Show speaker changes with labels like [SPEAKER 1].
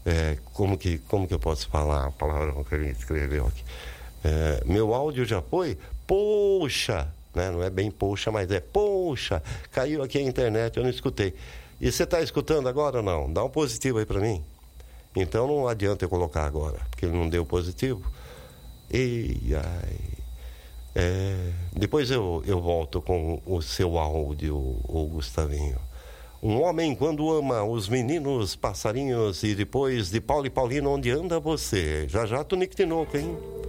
[SPEAKER 1] Como que eu posso falar a palavra que ele escreveu aqui? Meu áudio já foi? Poxa! Né? Não é bem poxa, mas é poxa! Caiu aqui a internet, eu não escutei. E você está escutando agora ou não? Dá um positivo aí para mim. Então não adianta eu colocar agora, porque ele não deu positivo. Depois eu volto com o seu áudio, o Gustavinho. Um homem quando ama os meninos passarinhos, e depois de Paulo e Paulino, onde anda você? Já Tonico Tinoco, hein?